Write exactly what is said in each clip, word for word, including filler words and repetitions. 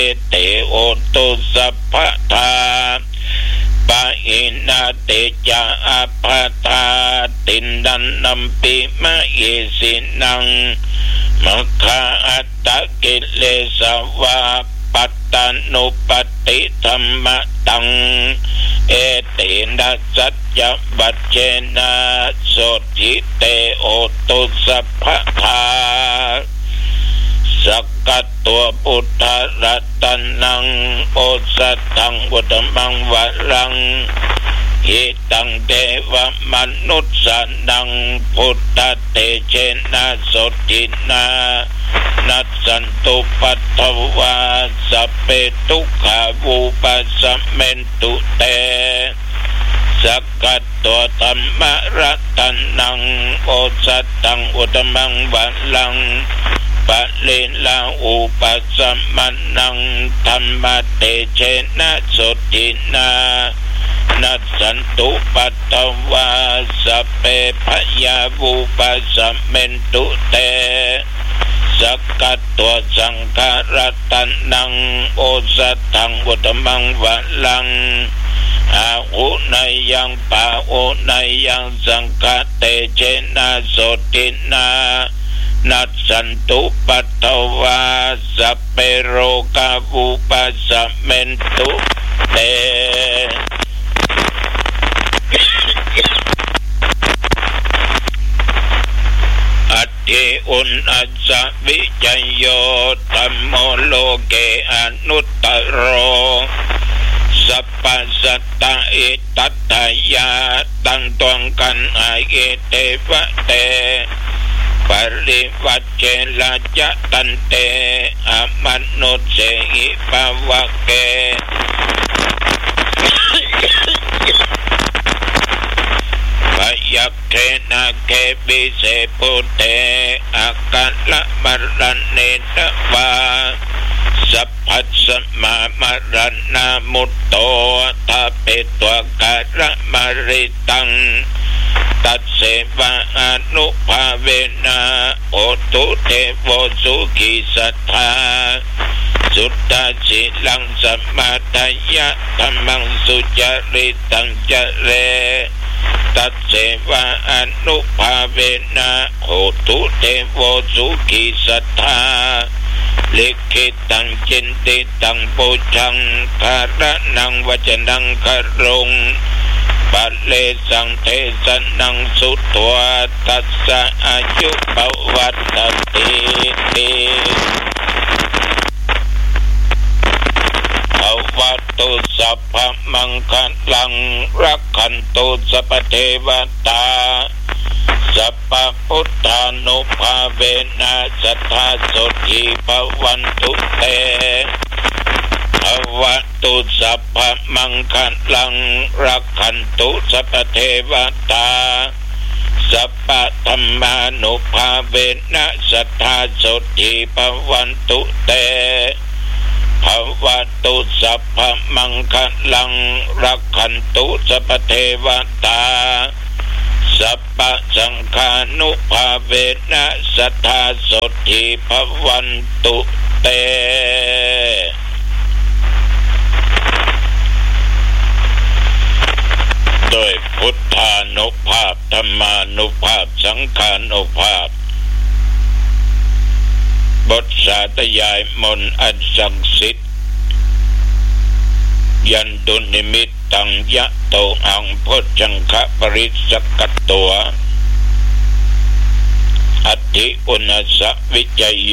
เตโอตุสัพพทาปะอินาเตจาอัปทาตินดันนัมปิมะเยสินังมัคคาอัตตะกิเลสวะปัตตานุปติธัมมะตังเอเตนะสัจจวัจเจนะโสทิเตโอตุสัพพทาสักกัตตัวพุทธรัตนังโอสัตตังอุตมังวะรังหิตังเทวมนุษย์สนังพุทธเตเจนะโสตินานัสสันตุปัตถวาสัพเพทุกขาวูปัสสะเมนตุเตสักกัตตัวธรรมรัตนังโอสัตตังอุตมังวะรังปะเลลาอุปัสสะมังนังธรรมเตเชนะโสตินานัสสันตุปัตตวาสัพเพพยาวูปัสสะเมนตุเตสักกัตตัวสังฆรัตนังโอสัตถังอุตมังวะลังอาหุนายยังปาโอนายยังสังฆเตเจนะโสตินานัสสันตุปัตตวาสัพเพโรกาวูปัสสะเมนตุเตอัตถิอุณอัสสะวิจโยธัมโมโลเกอนุตตโรสัพพสัตตะเอตัตถยาตังตวงกันอาเอเตวะเตปริวัจเจลาจตันเตอมนุสเสหิภวะเกพยัคเขนะเกวิเสปุเตอากัลละมรณเนตวาสัพพัสสะมามรณามุตโตทาเปตัวการะมริตังตัสเสวะอนุภาเวนะโอตุเทโวสุขิสัทธาสุตตะสิลังสัมมาทายะธัมมังสุจริตังจเรตัสเสวะอนุภาเวนะโอตุเทโวสุขิสัทธาลิขิตังจินติตังปุชังคารนังวจนังครงปัลเลสังเทสนังสุตัวตัสสะอายุปวัตติติภวัตุสัพพมังคัลลังรักขันตุสัพพเทวตาสัพพพุทธานุภาเวนะสัทธาโสติภวันตุเตภวัตุสัพพมังคัลลังรักขันตุสัพพเทวตาสัพพธัมมานุภาเวนะสัทธาโสติภวันตุเตภวัตุสัพพมังคัลลังรักขันตุสัพพเทวตาสัพพสังฆานุภาเวนะสัทธาโสติภวันตุเตโดยพุทธานุภาพธรรมานุภาพสังฆานุภาพบทสาธยายมนต์อันศักดิ์สิทธิ์ยันตุนิมิตตังยะโตอังพุทธังคะปริสกัตตัวอัตถิอุณสสะวิจโย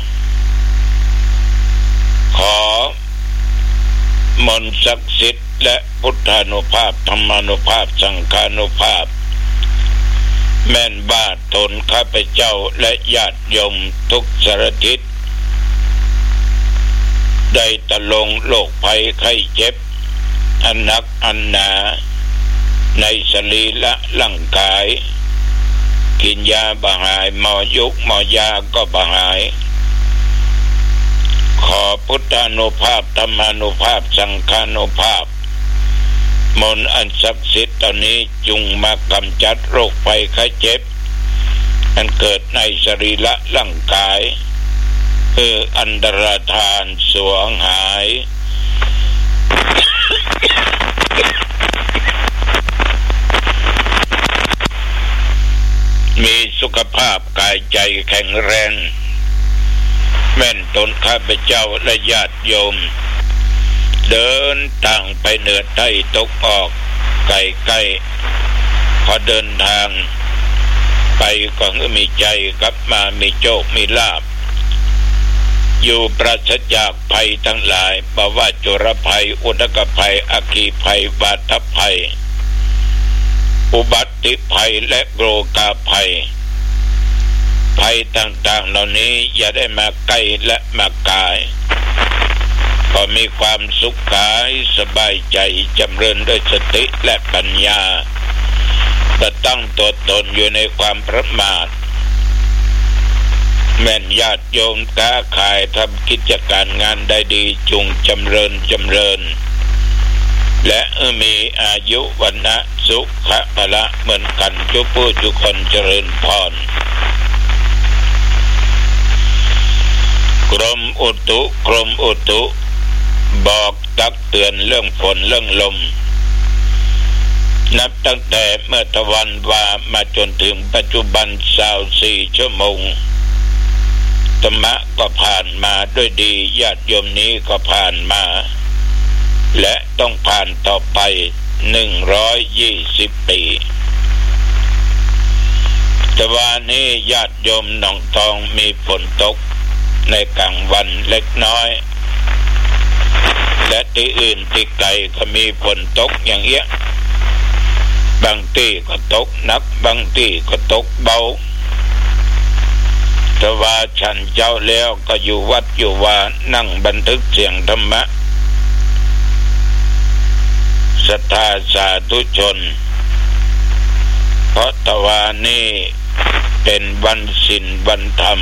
ขอมนต์ศักดิ์สิทธิ์และพุทธานุภาพธรรมานุภาพสังฆานุภาพแม่นบาทตนข้าพเจ้าและญาติโยมทุกสารทิศได้ตะลงโรคภัยไข้เจ็บอันหนักอันหนาในสรีระร่างกายกินยาบะหายหมอยุกหมอยาก็บะหายขอพุทธานุภาพธรรมานุภาพสังฆานุภาพมนต์อันศักดิ์สิทธิ์ตอนนี้จุงมากำจัดโรคภัยไข้เจ็บอันเกิดในสรีระร่างกายเอออันตรธานสวงหายมีสุขภาพกายใจแข็งแรงแม่นตนข้าพเจ้าและญาติโยมเดินทางไปเหนือใต้ตกออกไกลไกลพอเดินทางไปก็มีใจกลับมามีโชคมีลาภอยู่ปราศจากภัยทั้งหลายบ่ว่าโจรภัยอุทกภัยอัคคีภัยบาตภัยอุบัติภัยและโรคาภัยภัยต่างๆเหล่านี้อย่าได้มาใกล้และมากายก็มีความสุขกายสบายใจจำเริญด้วยสติและปัญญาแต่ตั้งตัวตนอยู่ในความประมาทแม่นญาติโยมค้าขายทำกิจการงานได้ดีจุงจำเริญจำเริญและมีอายุวันนะสุขะพละเหมือนกันทุกผู้ทุกคนเจริญพรกรมอุตุกรมอุตุบอกตักเตือนเรื่องฝนเรื่องลมนับตั้งแต่เมื่อตะวันวามาจนถึงปัจจุบันสาวสี่ชั่วโมงธรรมะก็ผ่านมาด้วยดีญาติโยมนี้ก็ผ่านมาและต้องผ่านต่อไปหนึ่งร้อยยี่สิบปีแต่วันนี้ญาติโยมหนองทองมีฝนตกในกลางวันเล็กน้อยและที่อื่นที่ไกลก็มีฝนตกอย่างเงี้ยบางที่ก็ตกหนักบางที่ก็ตกเบาแต่ว่าฉันเจ้าแล้วก็อยู่วัดอยู่ว่านั่งบันทึกเสียงธรรมะศรัทธาสาธุชนเพราะตะวานี้เป็นวันศีลวันธรรม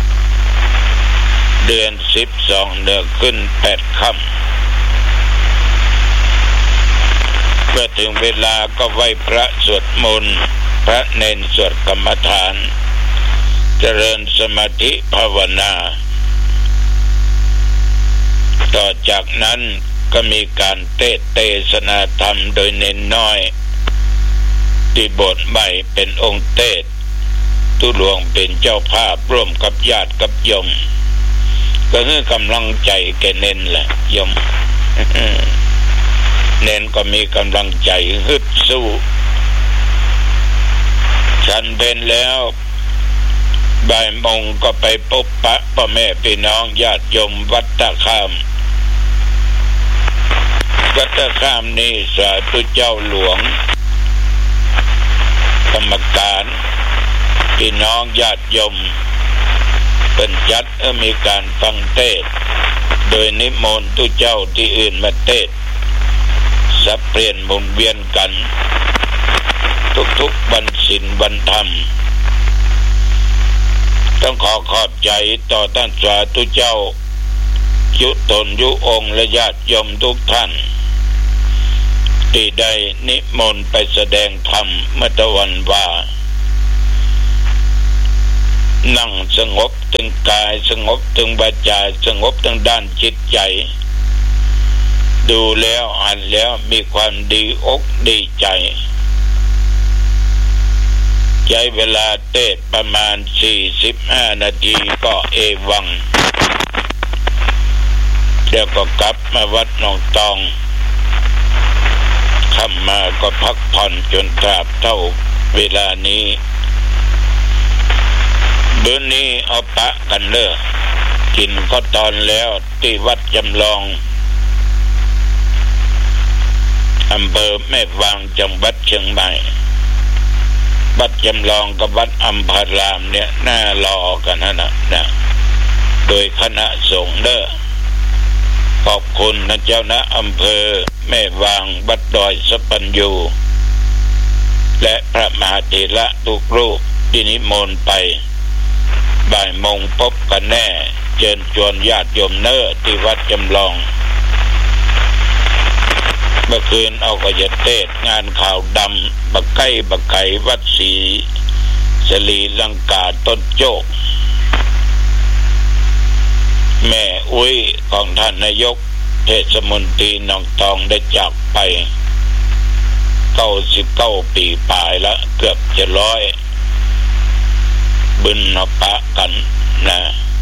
เดือนสิบสองเดือนขึ้นแปดค่ำเมื่อถึงเวลาก็ไหว้พระสวดมนต์พระเนนสวดกรรมฐานเจริญสมาธิภาวนาต่อจากนั้นก็มีการเทศเทศนาธรรมโดยเน้นน้อยที่โบสถ์ใหม่เป็นองค์เทศตุหลวงเป็นเจ้าภาพร่วมกับญาติกับโยมก็คือกำลังใจแก่เน้นแหละโยม เน้นก็มีกำลังใจฮึดสู้ฉันเป็นแล้วบ่ายโมงก็ไปพบปะพ่อแม่พี่น้องญาติโยมวัดตะข้ามวัดตะข้ามนี่สาธุเจ้าหลวงกรรมการพี่น้องญาติโยมเป็นจัดเมื่อมีการฟังเทศน์โดยนิมนต์ทุกเจ้าที่อื่นมาเทศน์สับเปลี่ยนหมุนเวียนกันทุกๆวันศีลวันธรรมต้องขอขอบใจต่อท่านสาธุเจ้ายุตนยุองค์และญาติโยมทุกท่านที่ได้นิมนต์ไปแสดงธรรมเมื่อตะวันว่านั่งสงบถึงกายสงบถึงวาจาสงบถึงด้านจิตใจดูแล้วอ่านแล้วมีความดีอกดีใจใช้เวลาเทศประมาณสี่สิบห้านาทีก็เอวังเดี๋ยวก็กลับมาวัดหนองตองค่ำมาก็พักผ่อนจนตราบเท่าเวลานี้เดือนนี้เอาปะกันเลิกกินก็ตอนแล้วที่วัดจำลองอำเภอแม่วางจังหวัดเชียงใหม่วัดจำลองกับวัดอัมพารามเนี่ยน่ารอกันนะนะนะโดยคณะสงฆ์เด้อขอบคุณนะเจ้านะอำเภอแม่วางวัดดอยสะปัญญูและพระมหาเถระทุกรูปที่นิมนต์ไปบ่ายโมงพบกันแน่เชิญชวนญาติโยมเน้อที่วัดจำลองเมื่อคืนเอากระยาเทศงานข่าวดำบักไก่บักไก่วัดศรีสลีลังกาต้นโจกแม่อุ้ยของท่านนายกเทศมนตรีหนองตองได้จากไปเก้าสิบเก้าปีปลายละเกือบจะร้อยบึนนปะกันนะ